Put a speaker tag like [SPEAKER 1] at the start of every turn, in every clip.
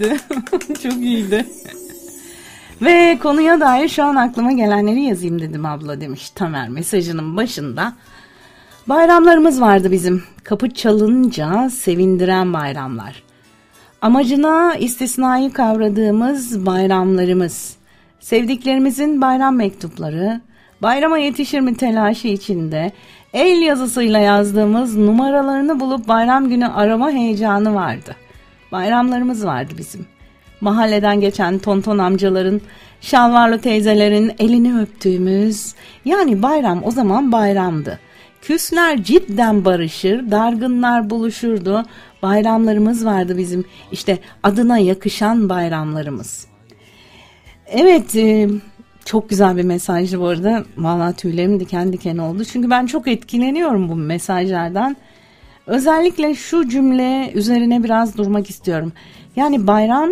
[SPEAKER 1] iyiydi. Çok iyiydi. Ve konuya dair şu an aklıma gelenleri yazayım dedim abla demiş Tamer mesajının başında. Bayramlarımız vardı bizim. Kapı çalınca sevindiren bayramlar. Amacına istisnayı kavradığımız bayramlarımız. Sevdiklerimizin bayram mektupları, bayrama yetişir mi telaşı içinde el yazısıyla yazdığımız numaralarını bulup bayram günü arama heyecanı vardı. Bayramlarımız vardı bizim. Mahalleden geçen tonton amcaların, şalvarlı teyzelerin elini öptüğümüz, yani bayram o zaman bayramdı. Küsler cidden barışır, dargınlar buluşurdu. Bayramlarımız vardı bizim. İşte adına yakışan bayramlarımız. Evet, çok güzel bir mesajdı bu arada. Vallahi tüylerim diken diken oldu. Çünkü ben çok etkileniyorum bu mesajlardan. Özellikle şu cümle üzerine biraz durmak istiyorum. Yani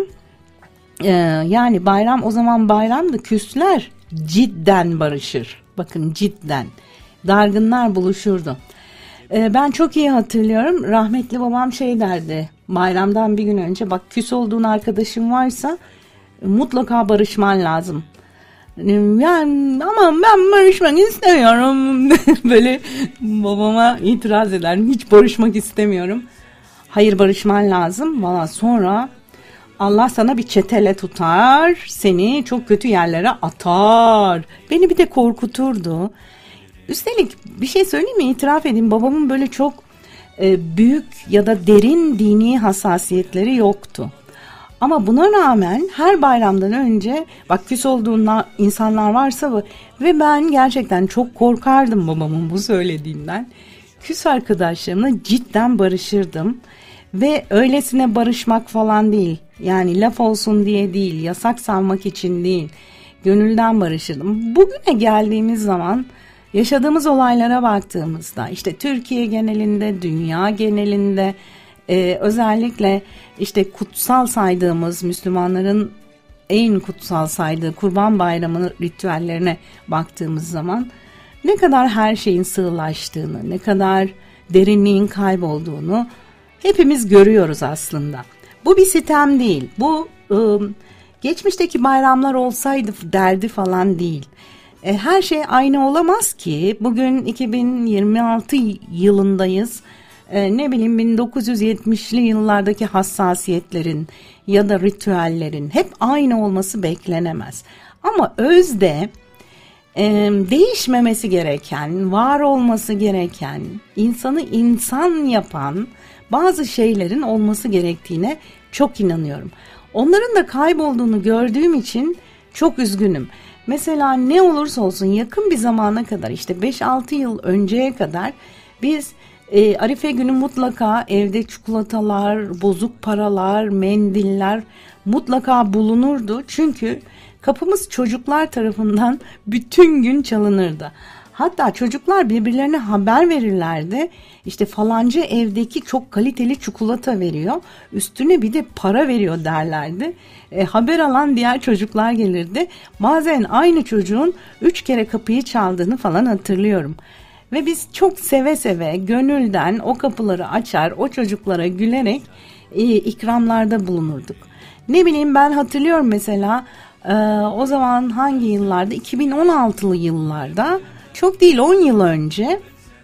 [SPEAKER 1] bayram o zaman bayramdı. Küsler cidden barışır. Bakın cidden. Dargınlar buluşurdu. Ben çok iyi hatırlıyorum. Rahmetli babam şey derdi. Bayramdan bir gün önce bak küs olduğun arkadaşın varsa mutlaka barışman lazım. Yani ama ben barışmak istemiyorum. Böyle babama itiraz ederim. Hiç barışmak istemiyorum. Hayır barışman lazım. Valla sonra Allah sana bir çetele tutar. Seni çok kötü yerlere atar. Beni bir de korkuturdu. Üstelik bir şey söyleyeyim mi? İtiraf edeyim. Babamın böyle çok büyük ya da derin dini hassasiyetleri yoktu. Ama buna rağmen her bayramdan önce bak küs olduğunda insanlar varsa ve ben gerçekten çok korkardım babamın bu söylediğinden. Küs arkadaşlarımla cidden barışırdım ve öylesine barışmak falan değil. Yani laf olsun diye değil, yasak savmak için değil. Gönülden barışırdım. Bugüne geldiğimiz zaman yaşadığımız olaylara baktığımızda işte Türkiye genelinde, dünya genelinde özellikle işte kutsal saydığımız Müslümanların en kutsal saydığı Kurban Bayramı ritüellerine baktığımız zaman ne kadar her şeyin sığlaştığını, ne kadar derinliğin kaybolduğunu hepimiz görüyoruz aslında. Bu bir sitem değil. Bu geçmişteki bayramlar olsaydı derdi falan değil. Her şey aynı olamaz ki. Bugün 2026 yılındayız. 1970'li yıllardaki hassasiyetlerin ya da ritüellerin hep aynı olması beklenemez. Ama özde değişmemesi gereken, var olması gereken, insanı insan yapan bazı şeylerin olması gerektiğine çok inanıyorum. Onların da kaybolduğunu gördüğüm için çok üzgünüm. Mesela ne olursa olsun yakın bir zamana kadar işte 5-6 yıl önceye kadar biz Arife günü mutlaka evde çikolatalar, bozuk paralar, mendiller mutlaka bulunurdu. Çünkü kapımız çocuklar tarafından bütün gün çalınırdı. Hatta çocuklar birbirlerine haber verirlerdi. İşte falanca evdeki çok kaliteli çikolata veriyor. Üstüne bir de para veriyor derlerdi. Haber alan diğer çocuklar gelirdi. Bazen aynı çocuğun 3 kere kapıyı çaldığını falan hatırlıyorum. Ve biz çok seve seve gönülden o kapıları açar, o çocuklara gülerek ikramlarda bulunurduk. Ne bileyim ben hatırlıyorum mesela o zaman hangi yıllarda? 2016'lı yıllarda, çok değil 10 yıl önce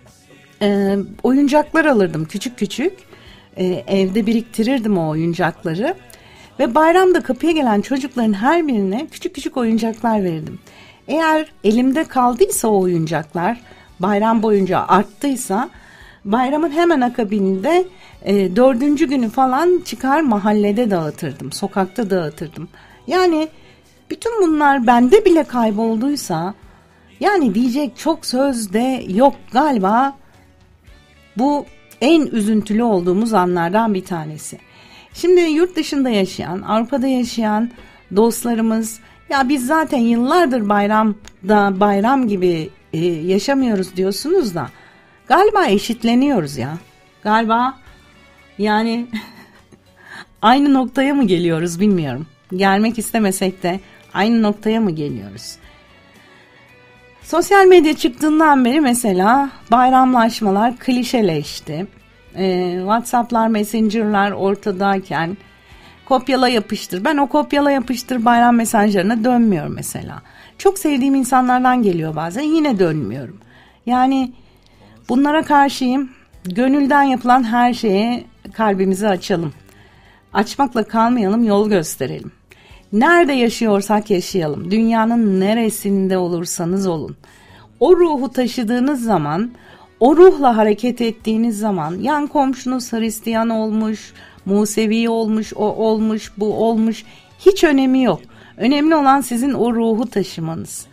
[SPEAKER 1] oyuncaklar alırdım küçük küçük. Evde biriktirirdim o oyuncakları. Ve bayramda kapıya gelen çocukların her birine küçük küçük oyuncaklar verirdim. Eğer elimde kaldıysa o oyuncaklar, bayram boyunca arttıysa bayramın hemen akabinde 4. günü falan çıkar mahallede dağıtırdım, sokakta dağıtırdım. Yani bütün bunlar bende bile kaybolduysa yani diyecek çok söz de yok galiba. Bu en üzüntülü olduğumuz anlardan bir tanesi. Şimdi yurt dışında yaşayan, Avrupa'da yaşayan dostlarımız ya biz zaten yıllardır bayramda bayram gibi yaşamıyoruz diyorsunuz da galiba eşitleniyoruz ya. Galiba yani aynı noktaya mı geliyoruz bilmiyorum. Gelmek istemesek de aynı noktaya mı geliyoruz? Sosyal medya çıktığından beri mesela bayramlaşmalar klişeleşti. WhatsApp'lar, Messenger'lar ortadayken Kopyala yapıştır. Ben o kopyala yapıştır bayram mesajlarına dönmüyorum mesela. Çok sevdiğim insanlardan geliyor bazen, yine dönmüyorum. Yani bunlara karşıyım. Gönülden yapılan her şeye kalbimizi açalım. Açmakla kalmayalım, yol gösterelim. Nerede yaşıyorsak yaşayalım. Dünyanın neresinde olursanız olun. O ruhu taşıdığınız zaman, o ruhla hareket ettiğiniz zaman, yan komşunuz Hristiyan olmuş, Musevi olmuş, o olmuş, bu olmuş, hiç önemi yok. Önemli olan sizin o ruhu taşımanız.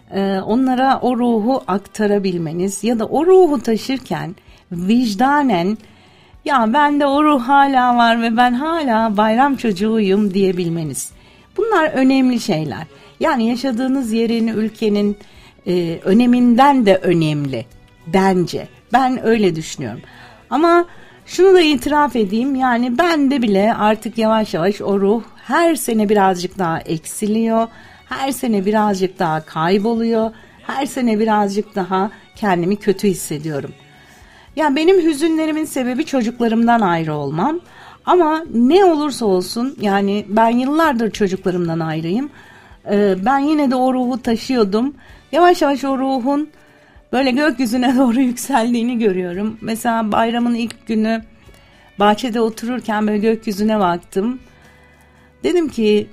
[SPEAKER 1] Onlara o ruhu aktarabilmeniz ya da o ruhu taşırken vicdanen, ya bende o ruh hala var ve ben hala bayram çocuğuyum diyebilmeniz. Bunlar önemli şeyler. Yani yaşadığınız yerin, ülkenin öneminden de önemli bence. Ben öyle düşünüyorum. Ama şunu da itiraf edeyim, yani bende bile artık yavaş yavaş o ruh her sene birazcık daha eksiliyor. Her sene birazcık daha kayboluyor. Her sene birazcık daha kendimi kötü hissediyorum. Ya benim hüzünlerimin sebebi çocuklarımdan ayrı olmam. Ama ne olursa olsun, yani ben yıllardır çocuklarımdan ayrıyım. Ben yine de o ruhu taşıyordum. Yavaş yavaş o ruhun böyle gökyüzüne doğru yükseldiğini görüyorum. Mesela bayramın ilk günü bahçede otururken böyle gökyüzüne baktım. Dedim ki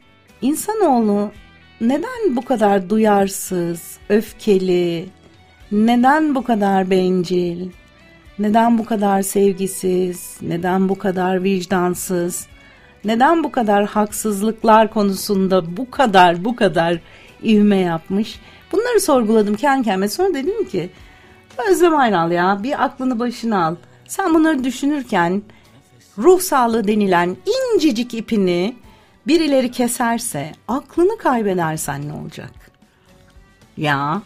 [SPEAKER 1] insanoğlu neden bu kadar duyarsız, öfkeli, neden bu kadar bencil, neden bu kadar sevgisiz, neden bu kadar vicdansız, neden bu kadar haksızlıklar konusunda bu kadar ivme yapmış? Bunları sorguladım kendi kendime. Sonra dedim ki Özlem Aynal, ya bir aklını başına al. Sen bunları düşünürken ruh sağlığı denilen incecik ipini birileri keserse, aklını kaybedersen ne olacak? Ya.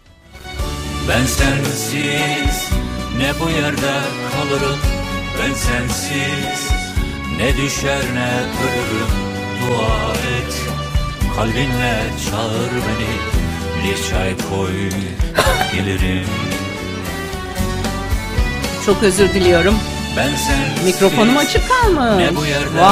[SPEAKER 2] Ben sensiz ne bu yerde kalırım, ben sensiz ne düşer ne ölürüm. Dua et, kalbinle çağır beni, bir çay koy gelirim.
[SPEAKER 1] Çok özür diliyorum.
[SPEAKER 2] Ben sensiz
[SPEAKER 1] mikrofonum açık kalmış.
[SPEAKER 2] Ne bu yerde